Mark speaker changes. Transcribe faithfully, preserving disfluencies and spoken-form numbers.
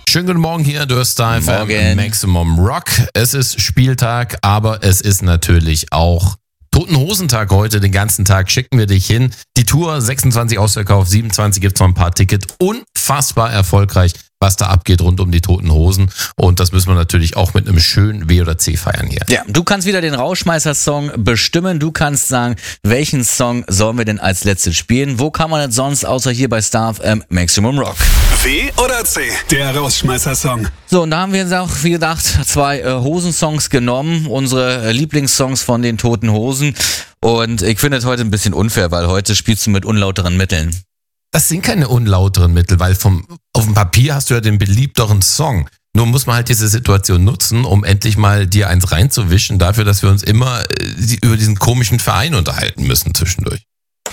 Speaker 1: Schönen guten Morgen hier, du hörst da F M
Speaker 2: Morgen.
Speaker 1: Maximum Rock. Es ist Spieltag, aber es ist natürlich auch Toten Hosentag heute. Den ganzen Tag schicken wir dich hin. Die Tour sechsundzwanzig ausverkauft, siebenundzwanzig gibt's noch ein paar Tickets. Unfassbar erfolgreich, was da abgeht rund um die Toten Hosen. Und das müssen wir natürlich auch mit einem schönen W oder C feiern hier.
Speaker 2: Ja, du kannst wieder den Rauschmeißer-Song bestimmen. Du kannst sagen, welchen Song sollen wir denn als letztes spielen? Wo kann man denn sonst, außer hier bei Star F M Maximum Rock?
Speaker 3: W oder C, der Rauschmeißer-Song.
Speaker 2: So, und da haben wir jetzt auch, wie gedacht, zwei äh, Hosensongs genommen. Unsere äh, Lieblingssongs von den Toten Hosen. Und ich finde es heute ein bisschen unfair, weil heute spielst du mit unlauteren Mitteln.
Speaker 1: Das sind keine unlauteren Mittel, weil vom auf dem Papier hast du ja den beliebteren Song. Nur muss man halt diese Situation nutzen, um endlich mal dir eins reinzuwischen, dafür, dass wir uns immer äh, über diesen komischen Verein unterhalten müssen zwischendurch.